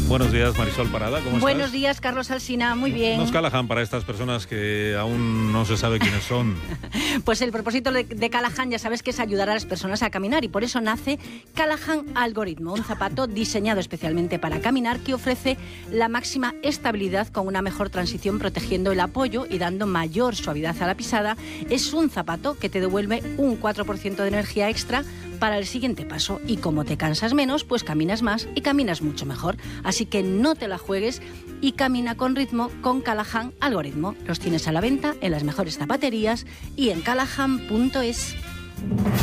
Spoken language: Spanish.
Buenos días, Marisol Parada, ¿cómo estás? Buenos días, Carlos Alsina, muy bien. Unos Callahan para estas personas que aún no se sabe quiénes son. Pues el propósito de Callahan, ya sabes que es ayudar a las personas a caminar, y por eso nace Callahan Algoritmo, un zapato diseñado especialmente para caminar que ofrece la máxima estabilidad con una mejor transición, protegiendo el apoyo y dando mayor suavidad a la pisada. Es un zapato que te devuelve un 4% de energía extra para el siguiente paso, y como te cansas menos, pues caminas más y caminas mucho mejor. Así que no te la juegues y camina con ritmo con Callahan Algoritmo. Los tienes a la venta en las mejores zapaterías y en callahan.es.